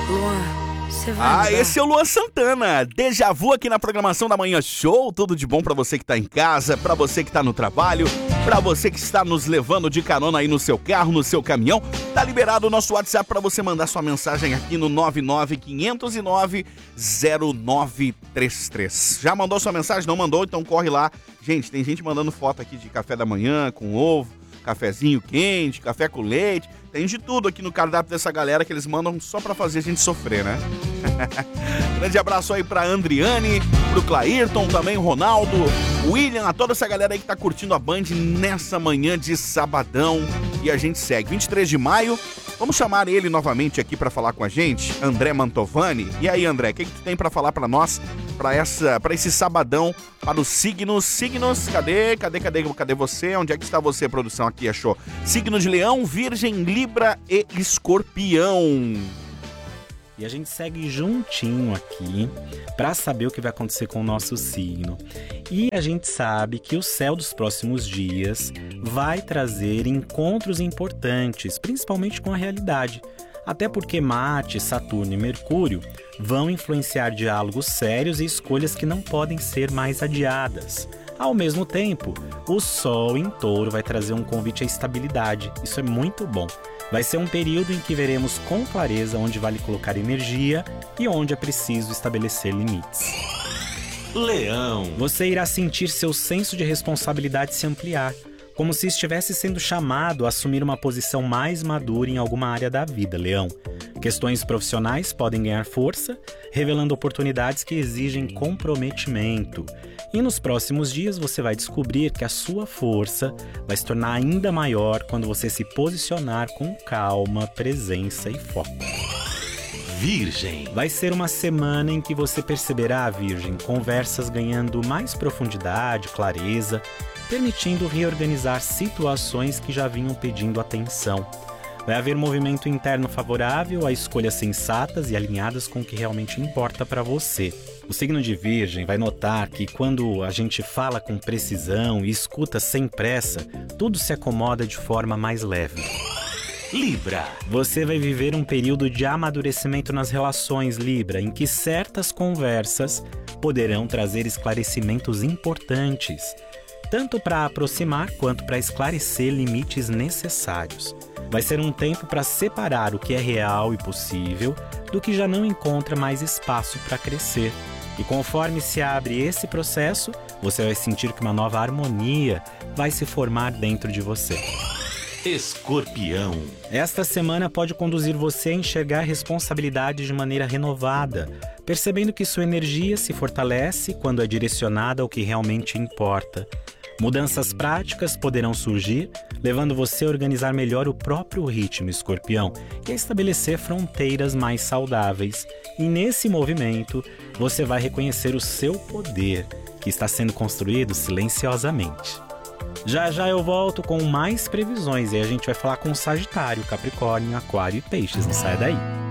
Luan, você vai esse é o Luan Santana, Déjà Vu aqui na programação da Manhã Show. Tudo de bom pra você que tá em casa, pra você que tá no trabalho, pra você que está nos levando de carona aí no seu carro, no seu caminhão. Tá liberado o nosso WhatsApp pra você mandar sua mensagem aqui no 99509-0933. Já mandou sua mensagem? Não mandou? Então corre lá. Gente, tem gente mandando foto aqui de café da manhã com ovo, cafezinho quente, café com leite. Tem de tudo aqui no cardápio dessa galera que eles mandam só pra fazer a gente sofrer, né? Grande abraço aí pra Andriane, pro Clairton, também o Ronaldo, o William, a toda essa galera aí que tá curtindo a Band nessa manhã de sabadão. E a gente segue. 23 de maio, vamos chamar ele novamente aqui pra falar com a gente, André Mantovani. E aí, André, o que tu tem pra falar pra nós, pra esse sabadão, para os signos? Cadê você? Onde é que está você, produção? Aqui, achou. Signo de Leão, Virgem, Libra e Escorpião. E a gente segue juntinho aqui para saber o que vai acontecer com o nosso signo. E a gente sabe que o céu dos próximos dias vai trazer encontros importantes, principalmente com a realidade. Até porque Marte, Saturno e Mercúrio vão influenciar diálogos sérios e escolhas que não podem ser mais adiadas. Ao mesmo tempo, o Sol em Touro vai trazer um convite à estabilidade. Isso é muito bom. Vai ser um período em que veremos com clareza onde vale colocar energia e onde é preciso estabelecer limites. Leão. Você irá sentir seu senso de responsabilidade se ampliar, como se estivesse sendo chamado a assumir uma posição mais madura em alguma área da vida, Leão. Questões profissionais podem ganhar força, revelando oportunidades que exigem comprometimento. E nos próximos dias você vai descobrir que a sua força vai se tornar ainda maior quando você se posicionar com calma, presença e foco. Virgem. Vai ser uma semana em que você perceberá, Virgem, conversas ganhando mais profundidade, clareza, permitindo reorganizar situações que já vinham pedindo atenção. Vai haver movimento interno favorável a escolhas sensatas e alinhadas com o que realmente importa para você. O signo de Virgem vai notar que quando a gente fala com precisão e escuta sem pressa, tudo se acomoda de forma mais leve. Libra. Você vai viver um período de amadurecimento nas relações, Libra, em que certas conversas poderão trazer esclarecimentos importantes, tanto para aproximar quanto para esclarecer limites necessários. Vai ser um tempo para separar o que é real e possível do que já não encontra mais espaço para crescer. E conforme se abre esse processo, você vai sentir que uma nova harmonia vai se formar dentro de você. Escorpião. Esta semana pode conduzir você a enxergar responsabilidades de maneira renovada, percebendo que sua energia se fortalece quando é direcionada ao que realmente importa. Mudanças práticas poderão surgir, levando você a organizar melhor o próprio ritmo, Escorpião, e a estabelecer fronteiras mais saudáveis. E nesse movimento, você vai reconhecer o seu poder, que está sendo construído silenciosamente. Já já eu volto com mais previsões e a gente vai falar com Sagitário, Capricórnio, Aquário e Peixes. Não sai daí.